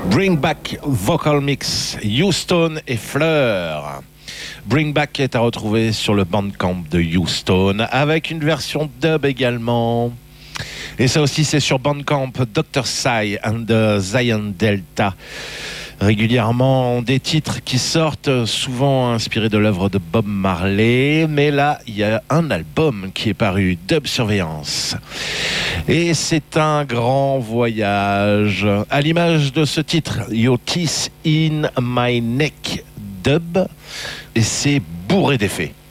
Bring Back Vocal Mix, Houston et Fleur. Bring Back est à retrouver sur le Bandcamp de Houston avec une version dub également. Et ça aussi, c'est sur Bandcamp, Dr. Psy and the Zion Delta. Régulièrement, des titres qui sortent, souvent inspirés de l'œuvre de Bob Marley. Mais là, il y a un album qui est paru, Dub Surveillance. Et c'est un grand voyage. À l'image de ce titre, Your Teeth in My Neck Dub. Et c'est bourré d'effets.